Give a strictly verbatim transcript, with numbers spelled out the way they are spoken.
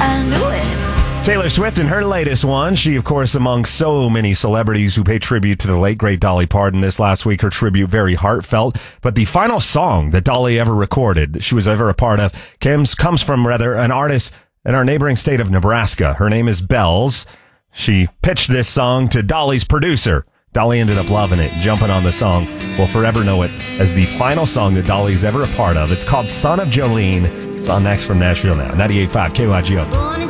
I knew it. Taylor Swift and her latest one. She, of course, among so many celebrities who pay tribute to the late, great Dolly Parton. This last week, her tribute very heartfelt. But the final song that Dolly ever recorded, she was ever a part of, comes, comes from, rather, an artist in our neighboring state of Nebraska. Her name is Bells. She pitched this song to Dolly's producer. Dolly ended up loving it, jumping on the song. We'll forever know it as the final song that Dolly's ever a part of. It's called Son of Jolene. It's on next from Nashville now. ninety-eight point five K Y G O.